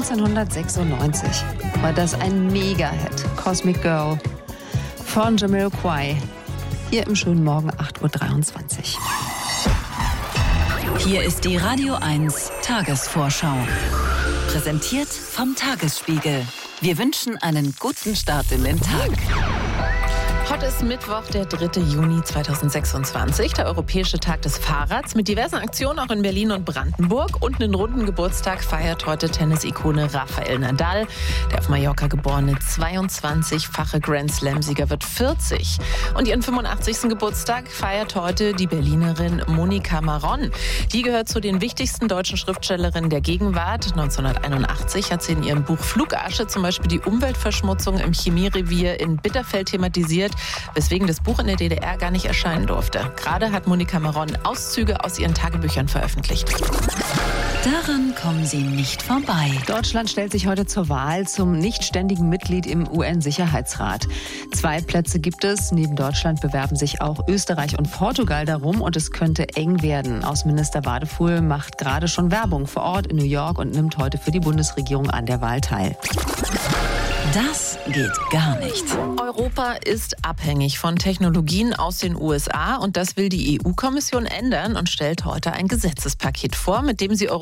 1996 war das ein Mega-Hit, Cosmic Girl von Jamiroquai. Hier im schönen Morgen 8.23 Uhr. Hier ist die Radio 1 Tagesvorschau. Präsentiert vom Tagesspiegel. Wir wünschen einen guten Start in den Tag. Heute ist Mittwoch, der 3. Juni 2026, der Europäische Tag des Fahrrads. Mit diversen Aktionen auch in Berlin und Brandenburg. Und einen runden Geburtstag feiert heute Tennis-Ikone Rafael Nadal. Der auf Mallorca geborene 22-fache Grand-Slam-Sieger wird 40. Und ihren 85. Geburtstag feiert heute die Berlinerin Monika Maron. Die gehört zu den wichtigsten deutschen Schriftstellerinnen der Gegenwart. 1981 hat sie in ihrem Buch Flugasche zum Beispiel die Umweltverschmutzung im Chemierevier in Bitterfeld thematisiert, weswegen das Buch in der DDR gar nicht erscheinen durfte. Gerade hat Monika Maron Auszüge aus ihren Tagebüchern veröffentlicht. Daran kommen Sie nicht vorbei. Deutschland stellt sich heute zur Wahl zum nichtständigen Mitglied im UN-Sicherheitsrat. 2 Plätze gibt es. Neben Deutschland bewerben sich auch Österreich und Portugal darum und es könnte eng werden. Außenminister Wadefuhl macht gerade schon Werbung vor Ort in New York und nimmt heute für die Bundesregierung an der Wahl teil. Das geht gar nicht. Europa ist abhängig von Technologien aus den USA und das will die EU-Kommission ändern und stellt heute ein Gesetzespaket vor, mit dem sie